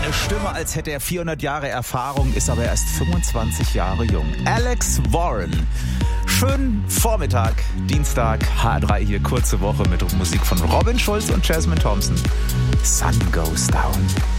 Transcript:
Eine Stimme, als hätte er 400 Jahre Erfahrung, ist aber erst 25 Jahre jung. Alex Warren. Schönen Vormittag, Dienstag, H3 hier, kurze Woche mit Musik von Robin Schulz und Jasmine Thompson. Sun Goes Down.